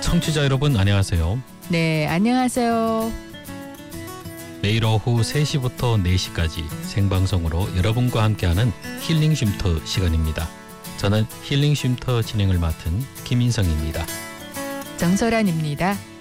청취자 여러분 안녕하세요. 네, 안녕하세요. 매일 오후 3시부터 4시까지 생방송으로 여러분과 함께하는 힐링 쉼터 시간입니다. 저는 힐링 쉼터 진행을 맡은 김인성입니다. 정설아입니다.